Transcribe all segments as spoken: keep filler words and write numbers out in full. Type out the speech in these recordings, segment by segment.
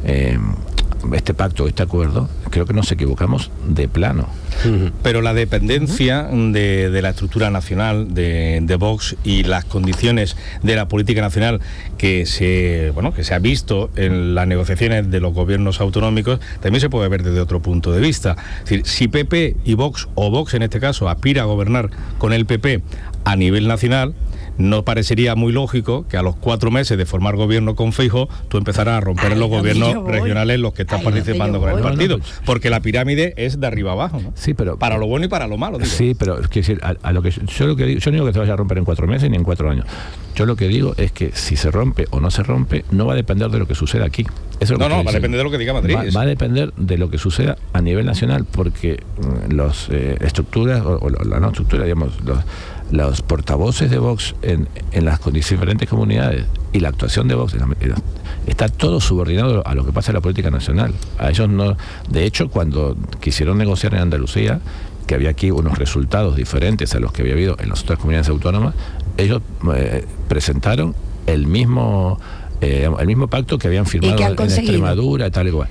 eh, este pacto, este acuerdo, creo que nos equivocamos de plano. Pero la dependencia uh-huh. de, de la estructura nacional de, de Vox y las condiciones de la política nacional que se, bueno, que se ha visto en las negociaciones de los gobiernos autonómicos, también se puede ver desde otro punto de vista. Es decir, si P P y Vox, o Vox en este caso, aspira a gobernar con el P P a nivel nacional, no parecería muy lógico que a los cuatro meses de formar gobierno con Feijóo tú empezaras a romper Ay, en los gobiernos regionales los que están Ay, participando con el partido, no, no, pues, porque la pirámide es de arriba abajo, ¿no? Sí, pero para lo bueno y para lo malo, digo. Sí, pero quiero decir, a, a lo que yo lo que digo, yo no digo que se vaya a romper en cuatro meses ni en cuatro años. Yo lo que digo es que si se rompe o no se rompe, no va a depender de lo que suceda aquí. Eso es no, no, va diciendo. a depender de lo que diga Madrid. Va, va a depender de lo que suceda a nivel nacional, porque las eh, estructuras, o, o la no estructura, digamos, los, los portavoces de Vox en, en las diferentes comunidades y la actuación de Vox en la, está todo subordinado a lo que pasa en la política nacional. A ellos no. De hecho, cuando quisieron negociar en Andalucía, que había aquí unos resultados diferentes a los que había habido en las otras comunidades autónomas, ellos eh, presentaron el mismo eh, el mismo pacto que habían firmado en Extremadura y tal y cual.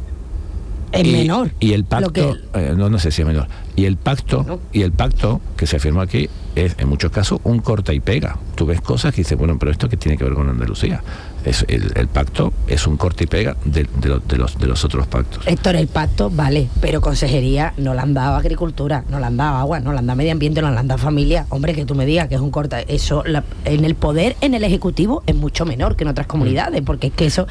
Es menor. Y el pacto, que... eh, no, no sé si es menor. Y el pacto, no. y el pacto que se firmó aquí es, en muchos casos, un corta y pega. Tú ves cosas que dices, bueno, pero esto ¿qué tiene que ver con Andalucía? Es, el, el pacto es un corta y pega de, de, lo, de, los, de los otros pactos. Héctor, el pacto, vale, pero consejería no le han dado agricultura, no le han dado agua, no le han dado medio ambiente, no le han dado familia. Hombre, que tú me digas que es un corta... Eso, la, en el poder, en el Ejecutivo, es mucho menor que en otras comunidades, porque es que eso...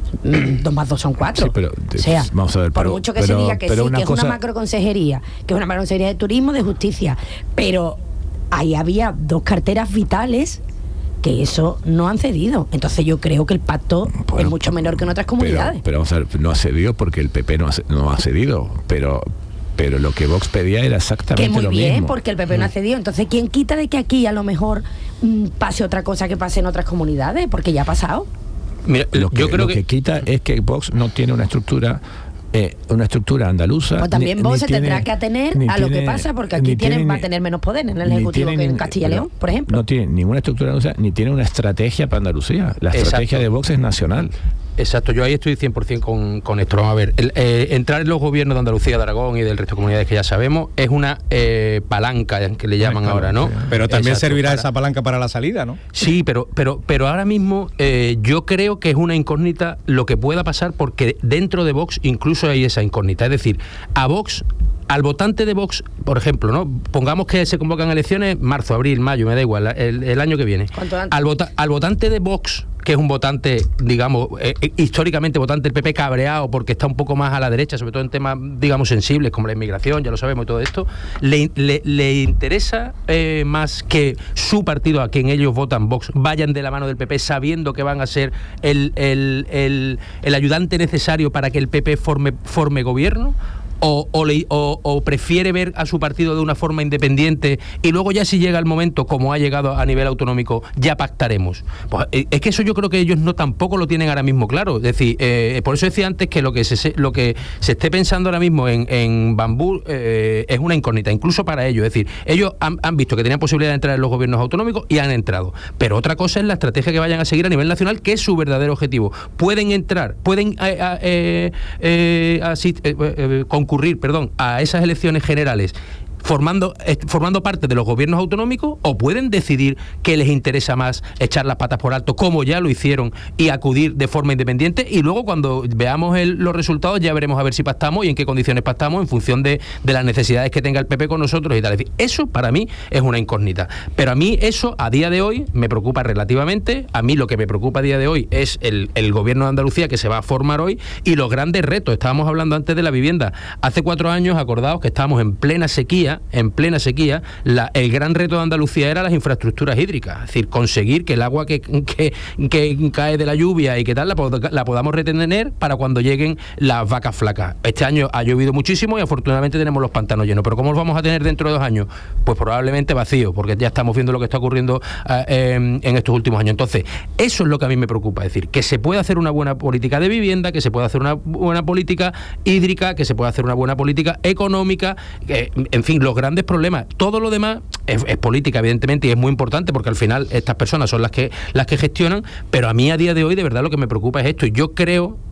dos más dos son cuatro. Sí, pero, o sea, vamos a ver, por pero, mucho que pero, se diga que sí, una que cosa... es una macroconsejería, que es una macroconsejería de turismo, de justicia, pero ahí había dos carteras vitales que eso no han cedido. Entonces yo creo que el pacto bueno, es mucho menor que en otras comunidades. Pero, pero vamos a ver, no ha cedido porque el P P no ha, no ha cedido, pero... pero lo que Vox pedía era exactamente lo mismo. Que muy bien, porque el P P no ha cedido. Entonces, ¿quién quita de que aquí a lo mejor mmm, pase otra cosa que pase en otras comunidades? Porque ya ha pasado. Mira, lo que, yo creo lo que... que quita es que Vox no tiene una estructura eh, una estructura andaluza. Pues también ni, Vox ni se tiene, tendrá que atener a tiene, lo que pasa, porque aquí tienen, tiene, va a tener menos poder en el Ejecutivo que en Castilla y León, por ejemplo. No tiene ninguna estructura andaluza, ni tiene una estrategia para Andalucía. La estrategia Exacto. de Vox es nacional. Exacto, yo ahí estoy cien por ciento con, con esto. Vamos a ver, el, eh, entrar en los gobiernos de Andalucía, de Aragón y del resto de comunidades que ya sabemos es una eh, palanca que le llaman ahora, ¿no? Pero también Exacto, servirá para... esa palanca para la salida, ¿no? Sí, pero pero pero ahora mismo eh, yo creo que es una incógnita lo que pueda pasar, porque dentro de Vox incluso hay esa incógnita. Es decir, a Vox, al votante de Vox, por ejemplo, ¿no? Pongamos que se convocan elecciones marzo, abril, mayo, me da igual, el, el año que viene. Al, vota, al votante de Vox, que es un votante, digamos, eh, históricamente votante del P P cabreado porque está un poco más a la derecha, sobre todo en temas, digamos, sensibles como la inmigración, ya lo sabemos y todo esto, le, le, le interesa eh, más que su partido, a quien ellos votan, Vox, vayan de la mano del P P sabiendo que van a ser el, el, el, el ayudante necesario para que el P P forme, forme gobierno. O, o, le, o, o prefiere ver a su partido de una forma independiente y luego ya si llega el momento, como ha llegado a nivel autonómico, ya pactaremos. Pues es que eso yo creo que ellos no tampoco lo tienen ahora mismo claro. Es decir, eh, por eso decía antes que lo que se, lo que se esté pensando ahora mismo en, en Bambú eh, es una incógnita, incluso para ellos. Es decir, ellos han, han visto que tenían posibilidad de entrar en los gobiernos autonómicos y han entrado. Pero otra cosa es la estrategia que vayan a seguir a nivel nacional, que es su verdadero objetivo. Pueden entrar, pueden eh, eh, eh, así, eh, eh, concurrir perdón, a esas elecciones generales formando eh, formando parte de los gobiernos autonómicos, o pueden decidir que les interesa más echar las patas por alto, como ya lo hicieron, y acudir de forma independiente, y luego cuando veamos el, los resultados ya veremos a ver si pactamos y en qué condiciones pactamos en función de, de las necesidades que tenga el P P con nosotros y tal. Es decir, eso para mí es una incógnita, pero a mí eso a día de hoy me preocupa relativamente. A mí lo que me preocupa a día de hoy es el, el gobierno de Andalucía que se va a formar hoy y los grandes retos. Estábamos hablando antes de la vivienda. Hace cuatro años, acordaos que estábamos en plena sequía, en plena sequía, la, el gran reto de Andalucía era las infraestructuras hídricas, es decir, conseguir que el agua que, que, que cae de la lluvia y que tal, la, la podamos retener para cuando lleguen las vacas flacas. Este año ha llovido muchísimo y afortunadamente tenemos los pantanos llenos, pero ¿cómo los vamos a tener dentro de dos años? Pues probablemente vacío, porque ya estamos viendo lo que está ocurriendo eh, en, en estos últimos años. Entonces, eso es lo que a mí me preocupa, es decir, que se puede hacer una buena política de vivienda, que se puede hacer una buena política hídrica, que se puede hacer una buena política económica, que, en fin, los grandes problemas. Todo lo demás es, es política, evidentemente, y es muy importante porque al final estas personas son las que las que gestionan, pero a mí a día de hoy de verdad lo que me preocupa es esto. Yo creo